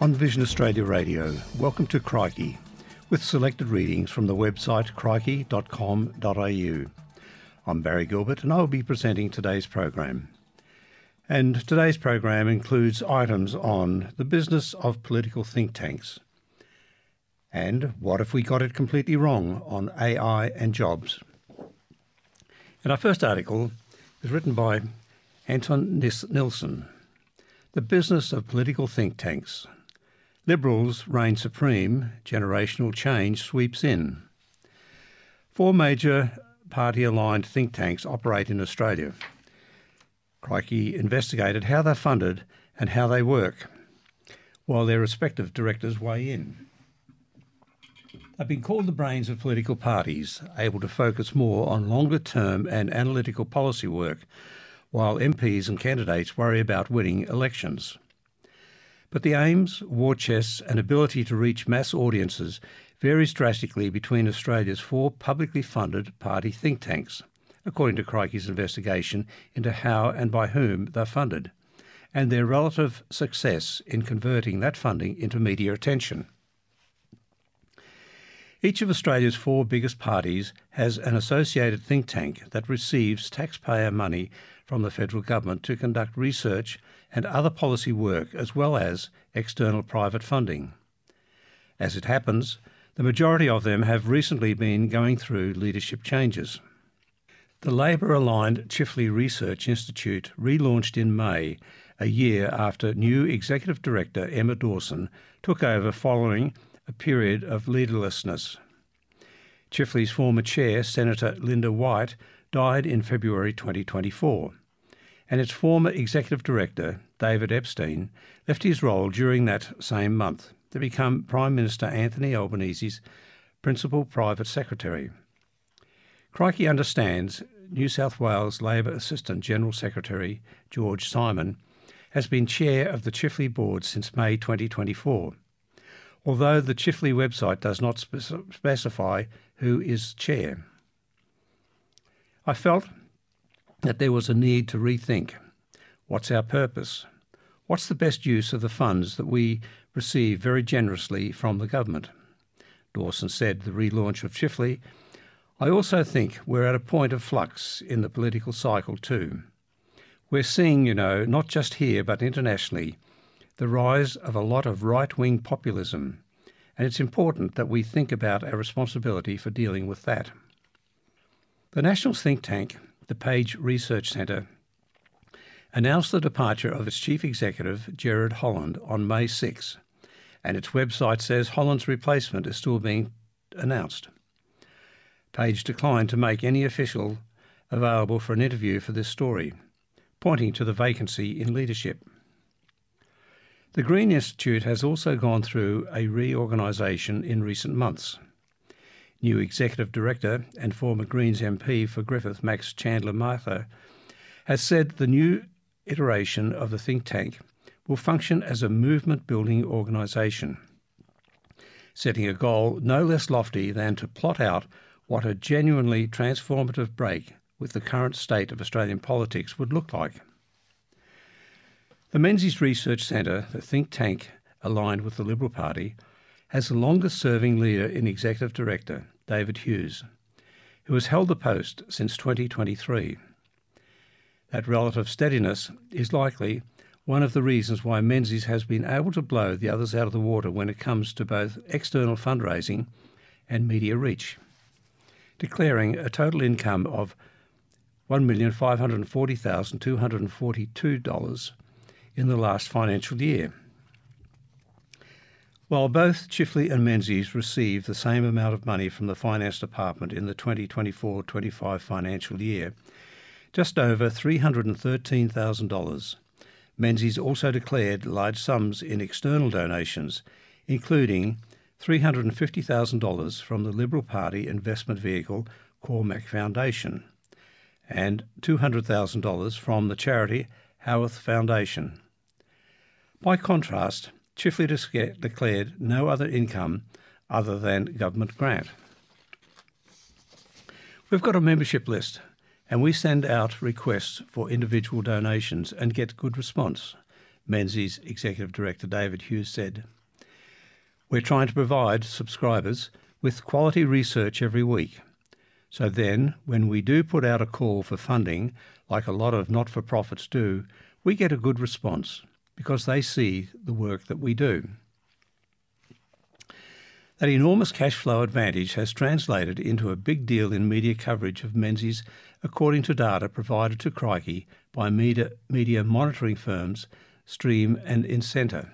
on Vision Australia Radio. Welcome to Crikey, with selected readings from the website crikey.com.au. I'm Barry Gilbert and I will be presenting today's program. And today's program includes items on the business of political think tanks and what if we got it completely wrong on AI and jobs. And our first article is written by Anton Nilsson, The Business of Political Think Tanks. Liberals reign supreme, generational change sweeps in. 4 major party-aligned think tanks operate in Australia. Crikey investigated how they're funded and how they work, while their respective directors weigh in. They've been called the brains of political parties, able to focus more on longer-term and analytical policy work, while MPs and candidates worry about winning elections. But the aims, war chests and ability to reach mass audiences varies drastically between Australia's 4 publicly funded party think tanks, according to Crikey's investigation into how and by whom they're funded, and their relative success in converting that funding into media attention. Each of Australia's 4 biggest parties has an associated think tank that receives taxpayer money from the federal government to conduct research and other policy work, as well as external private funding. As it happens, the majority of them have recently been going through leadership changes. The Labor-aligned Chifley Research Institute relaunched in May, a year after new Executive Director Emma Dawson took over following a period of leaderlessness. Chifley's former chair, Senator Linda White, died in February 2024, and its former executive director, David Epstein, left his role during that same month to become Prime Minister Anthony Albanese's principal private secretary. Crikey understands New South Wales Labor Assistant General Secretary George Simon has been chair of the Chifley board since May 2024, although the Chifley website does not specify who is chair. I felt that there was a need to rethink. What's our purpose? What's the best use of the funds that we receive very generously from the government? Dawson said, the relaunch of Chifley. I also think we're at a point of flux in the political cycle too. We're seeing, not just here but internationally, the rise of a lot of right-wing populism, and it's important that we think about our responsibility for dealing with that. The national think tank, the Page Research Centre, announced the departure of its chief executive, Gerard Holland, on May 6, and its website says Holland's replacement is still being announced. Page declined to make any official available for an interview for this story, pointing to the vacancy in leadership. The Green Institute has also gone through a reorganisation in recent months. New Executive Director and former Greens MP for Griffith, Max Chandler-Mather, has said the new iteration of the think tank will function as a movement-building organisation, setting a goal no less lofty than to plot out what a genuinely transformative break with the current state of Australian politics would look like. The Menzies Research Centre, the think tank aligned with the Liberal Party, has the longest-serving leader in Executive Director, David Hughes, who has held the post since 2023. That relative steadiness is likely one of the reasons why Menzies has been able to blow the others out of the water when it comes to both external fundraising and media reach, declaring a total income of $1,540,242 in the last financial year. While both Chifley and Menzies received the same amount of money from the Finance Department in the 2024-25 financial year, just over $313,000, Menzies also declared large sums in external donations, including $350,000 from the Liberal Party investment vehicle Cormac Foundation and $200,000 from the charity Howarth Foundation. By contrast, Chifley declared no other income other than government grant. We've got a membership list and we send out requests for individual donations and get good response, Menzies Executive Director David Hughes said. We're trying to provide subscribers with quality research every week. So then, when we do put out a call for funding, like a lot of not-for-profits do, we get a good response because they see the work that we do. That enormous cash flow advantage has translated into a big deal in media coverage of Menzies, according to data provided to Crikey by media monitoring firms Stream and Incenta.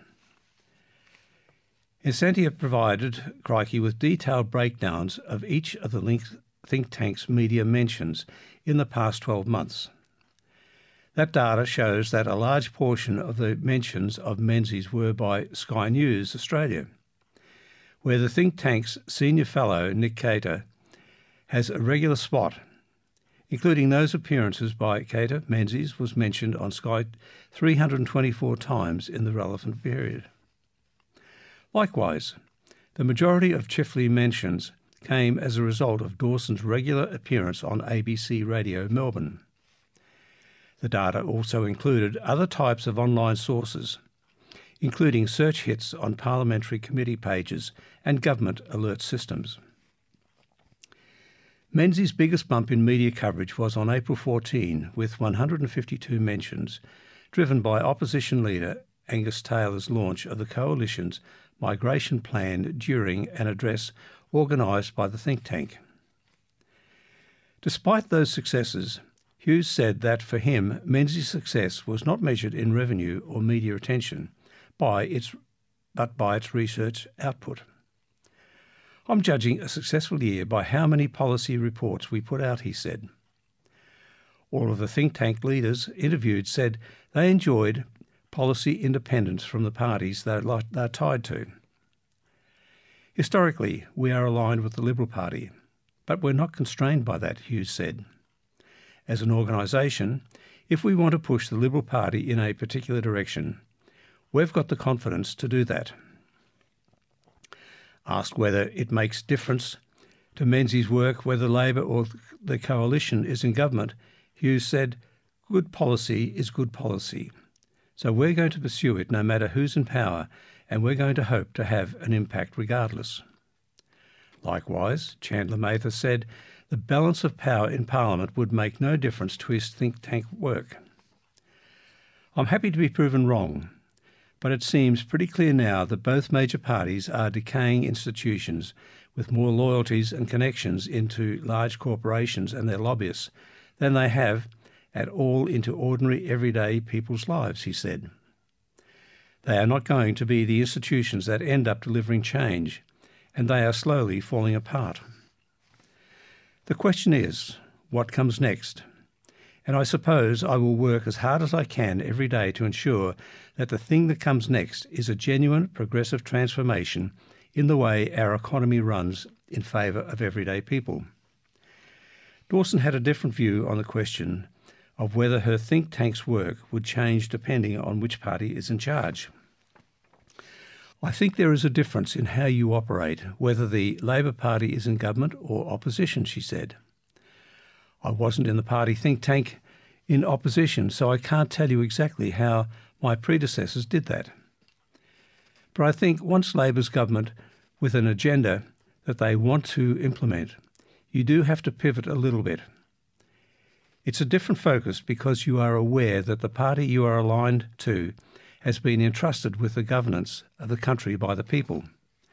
Incenta provided Crikey with detailed breakdowns of each of the think tank's media mentions in the past 12 months. That data shows that a large portion of the mentions of Menzies were by Sky News Australia, where the think tank's senior fellow, Nick Cater, has a regular spot. Including those appearances by Cater, Menzies was mentioned on Sky 324 times in the relevant period. Likewise, the majority of Chifley mentions came as a result of Dawson's regular appearance on ABC Radio Melbourne. The data also included other types of online sources, including search hits on parliamentary committee pages and government alert systems. Menzies' biggest bump in media coverage was on April 14, with 152 mentions, driven by opposition leader Angus Taylor's launch of the Coalition's migration plan during an address organised by the think tank. Despite those successes, Hughes said that for him, Menzies' success was not measured in revenue or media attention, but by its research output. I'm judging a successful year by how many policy reports we put out, he said. All of the think tank leaders interviewed said they enjoyed policy independence from the parties they're tied to. Historically, we are aligned with the Liberal Party, but we're not constrained by that, Hughes said. As an organisation, if we want to push the Liberal Party in a particular direction, we've got the confidence to do that. Asked whether it makes difference to Menzies' work whether Labor or the Coalition is in government, Hughes said, "Good policy is good policy. So we're going to pursue it no matter who's in power, and we're going to hope to have an impact regardless." Likewise, Chandler Mather said the balance of power in Parliament would make no difference to his think tank work. I'm happy to be proven wrong, but it seems pretty clear now that both major parties are decaying institutions with more loyalties and connections into large corporations and their lobbyists than they have at all into ordinary, everyday people's lives, he said. They are not going to be the institutions that end up delivering change, and they are slowly falling apart. The question is, what comes next? And I suppose I will work as hard as I can every day to ensure that the thing that comes next is a genuine progressive transformation in the way our economy runs in favour of everyday people. Dawson had a different view on the question of whether her think tank's work would change depending on which party is in charge. I think there is a difference in how you operate, whether the Labor Party is in government or opposition, she said. I wasn't in the party think tank in opposition, so I can't tell you exactly how my predecessors did that. But I think once Labor's government with an agenda that they want to implement, you do have to pivot a little bit. It's a different focus because you are aware that the party you are aligned to has been entrusted with the governance of the country by the people.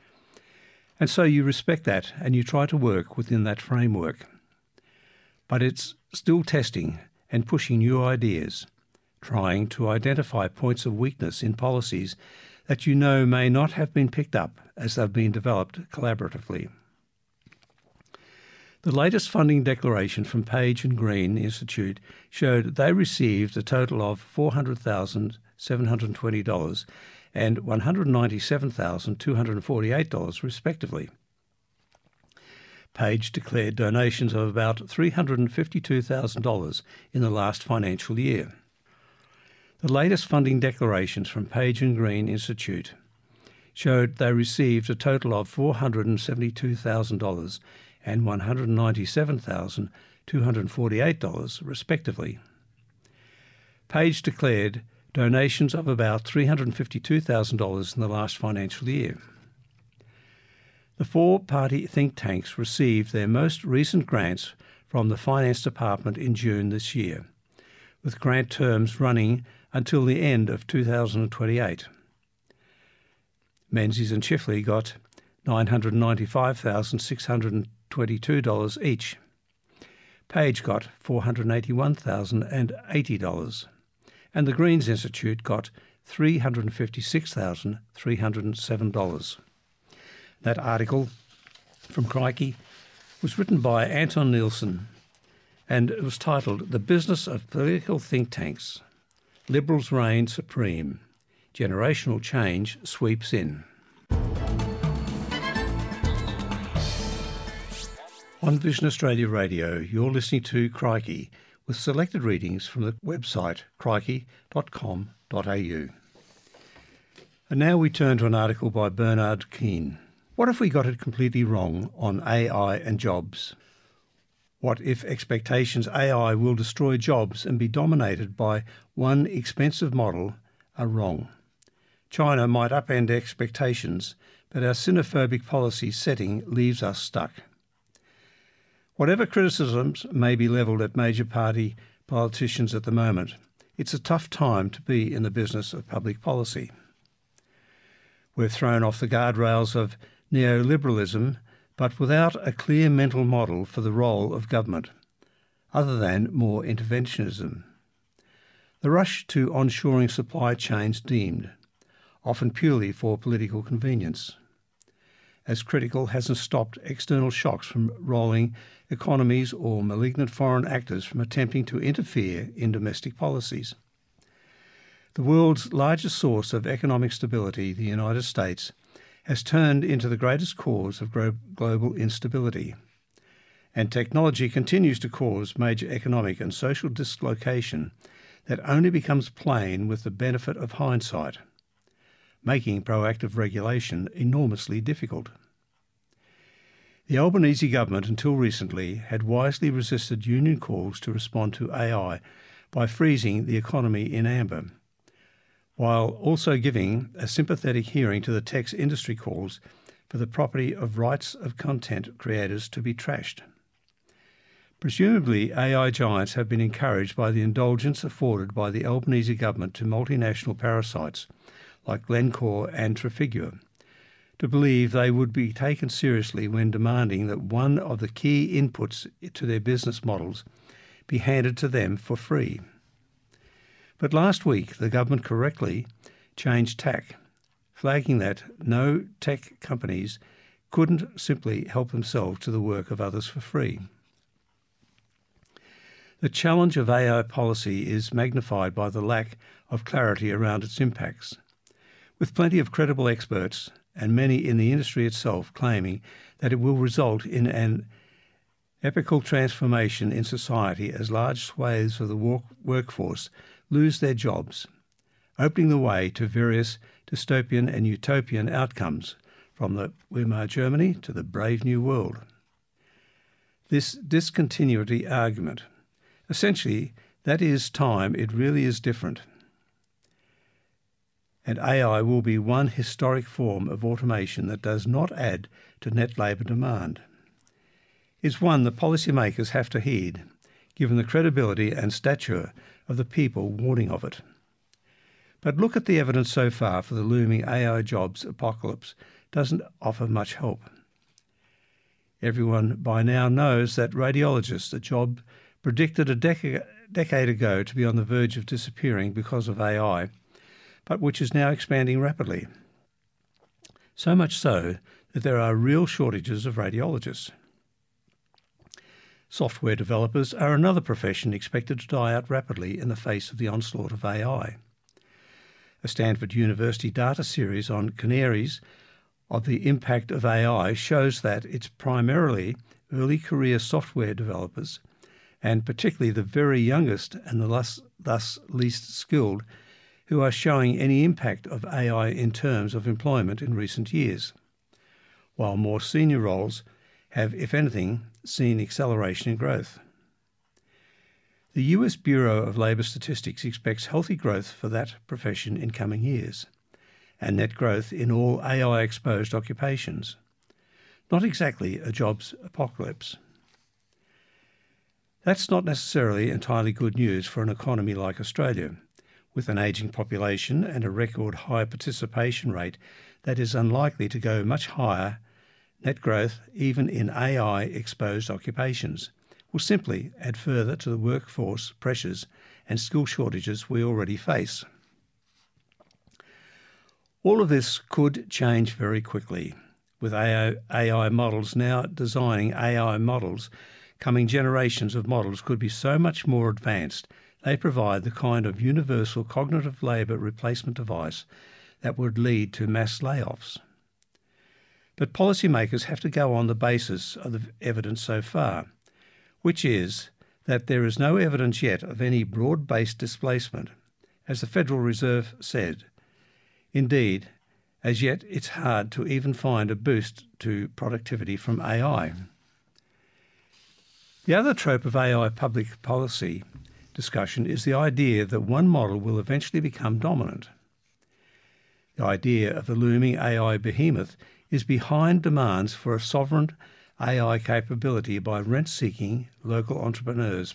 And so you respect that and you try to work within that framework. But it's still testing and pushing new ideas, trying to identify points of weakness in policies that you know may not have been picked up as they've been developed collaboratively. The latest funding declaration from Page and Green Institute showed they received a total of $400,720 and $197,248 respectively. Page declared donations of about $352,000 in the last financial year. The latest funding declarations from Page and Green Institute showed they received a total of $472,000 and $197,248 respectively. Page declared donations of about $352,000 in the last financial year. The four-party think tanks received their most recent grants from the Finance Department in June this year, with grant terms running until the end of 2028. Menzies and Chifley got $995,622 each. Page got $481,080, and the Greens Institute got $356,307. That article from Crikey was written by Anton Nielsen, and it was titled "The Business of Political Think Tanks. Liberals Reign Supreme. Generational Change Sweeps In." On Vision Australia Radio, you're listening to Crikey, with selected readings from the website crikey.com.au. And now we turn to an article by Bernard Keane. What if we got it completely wrong on AI and jobs? What if expectations AI will destroy jobs and be dominated by one expensive model are wrong? China might upend expectations, but our xenophobic policy setting leaves us stuck. Whatever criticisms may be levelled at major party politicians at the moment, it's a tough time to be in the business of public policy. We're thrown off the guardrails of neoliberalism, but without a clear mental model for the role of government, other than more interventionism. The rush to onshoring supply chains deemed, often purely for political convenience. As critical hasn't stopped external shocks from rolling economies or malignant foreign actors from attempting to interfere in domestic policies. The world's largest source of economic stability, the United States, has turned into the greatest cause of global instability. And technology continues to cause major economic and social dislocation that only becomes plain with the benefit of hindsight, making proactive regulation enormously difficult. The Albanese government, until recently, had wisely resisted union calls to respond to AI by freezing the economy in amber, while also giving a sympathetic hearing to the tech industry calls for the property of rights of content creators to be trashed. Presumably, AI giants have been encouraged by the indulgence afforded by the Albanese government to multinational parasites like Glencore and Trafigura, to believe they would be taken seriously when demanding that one of the key inputs to their business models be handed to them for free. But last week, the government correctly changed tack, flagging that no tech companies couldn't simply help themselves to the work of others for free. The challenge of AI policy is magnified by the lack of clarity around its impacts, with plenty of credible experts and many in the industry itself claiming that it will result in an epical transformation in society as large swathes of the workforce lose their jobs, opening the way to various dystopian and utopian outcomes, from the Weimar Germany to the Brave New World. This discontinuity argument, essentially, that is time it really is different. And AI will be one historic form of automation that does not add to net labour demand. It's one the policymakers have to heed, given the credibility and stature of the people warning of it. But look at the evidence so far for the looming AI jobs apocalypse doesn't offer much help. Everyone by now knows that radiologists, a job predicted a decade ago to be on the verge of disappearing because of AI, but which is now expanding rapidly. So much so that there are real shortages of radiologists. Software developers are another profession expected to die out rapidly in the face of the onslaught of AI. A Stanford University data series on canaries of the impact of AI shows that it's primarily early career software developers, and particularly the very youngest and the thus least skilled, who are showing any impact of AI in terms of employment in recent years, while more senior roles have, if anything, seen acceleration in growth. The US Bureau of Labour Statistics expects healthy growth for that profession in coming years, and net growth in all AI-exposed occupations. not exactly a jobs apocalypse. That's not necessarily entirely good news for an economy like Australia, with an ageing population and a record high participation rate that is unlikely to go much higher. Net growth, even in AI-exposed occupations, will simply add further to the workforce pressures and skill shortages we already face. All of this could change very quickly, with AI models now designing AI models. Coming generations of models could be so much more advanced. They provide the kind of universal cognitive labour replacement device that would lead to mass layoffs. But policymakers have to go on the basis of the evidence so far, which is that there is no evidence yet of any broad-based displacement, as the Federal Reserve said. Indeed, as yet it's hard to even find a boost to productivity from AI. The other trope of AI public policy discussion is the idea that one model will eventually become dominant. The idea of the looming AI behemoth is behind demands for a sovereign AI capability by rent-seeking local entrepreneurs